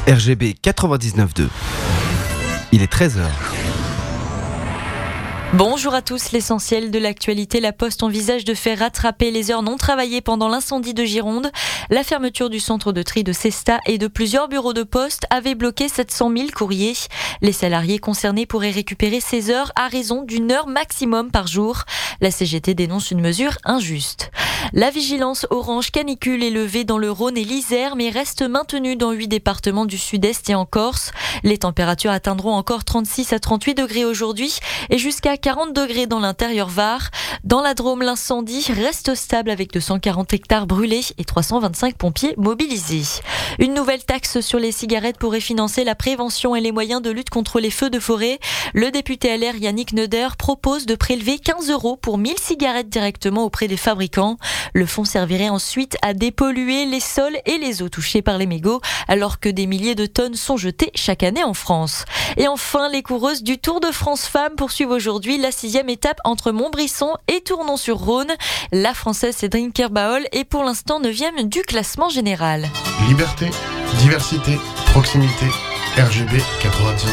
RGB 99.2. Il est 13h. Bonjour à tous, l'essentiel de l'actualité. La Poste envisage de faire rattraper les heures non travaillées pendant l'incendie de Gironde. La fermeture du centre de tri de Cesta et de plusieurs bureaux de poste avait bloqué 700 000 courriers. Les salariés concernés pourraient récupérer ces heures à raison d'1 heure maximum par jour. La CGT dénonce une mesure injuste. La vigilance orange canicule est levée dans le Rhône et l'Isère, mais reste maintenue dans 8 départements du sud-est et en Corse. Les températures atteindront encore 36 à 38 degrés aujourd'hui et jusqu'à 40 degrés dans l'intérieur Var. Dans la Drôme, l'incendie reste stable avec 240 hectares brûlés et 325 pompiers mobilisés. Une nouvelle taxe sur les cigarettes pourrait financer la prévention et les moyens de lutte contre les feux de forêt. Le député LR Yannick Neuder propose de prélever 15 € pour 1000 cigarettes directement auprès des fabricants. Le fonds servirait ensuite à dépolluer les sols et les eaux touchées par les mégots, alors que des milliers de tonnes sont jetées chaque année en France. Et enfin, les coureuses du Tour de France Femmes poursuivent aujourd'hui la 6e étape entre Montbrisson et Tournon-sur-Rhône. La Française Cédric Kerbaol est pour l'instant 9e du classement général. Liberté, diversité, proximité, RGB 99.